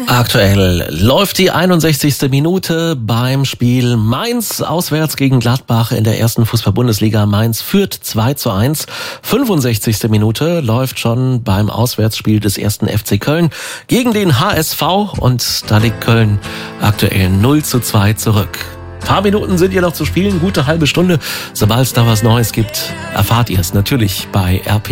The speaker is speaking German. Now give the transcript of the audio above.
Aktuell läuft die 61. Minute beim Spiel Mainz auswärts gegen Gladbach in der ersten Fußball-Bundesliga. Mainz führt 2:1. 65. Minute läuft schon beim Auswärtsspiel des ersten FC Köln gegen den HSV und da liegt Köln aktuell 0:2 zurück. Ein paar Minuten sind hier noch zu spielen, gute halbe Stunde. Sobald es da was Neues gibt, erfahrt ihr es natürlich bei RP.